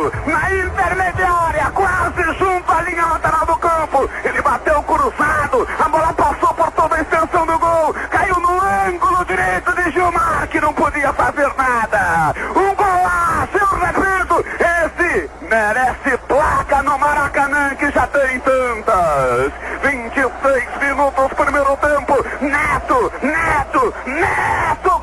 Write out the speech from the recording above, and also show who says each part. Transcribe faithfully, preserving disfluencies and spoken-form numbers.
Speaker 1: Neto, na intermediária, quase junto à linha lateral do campo. Ele bateu cruzado, a bola passou por toda a extensão do gol, caiu no ângulo direito de Gilmar, que não podia fazer nada. Um golaço, eu repito, esse merece placa no Maracanã, que já tem tantas. vinte e seis minutos, primeiro tempo. Neto, Neto, Neto!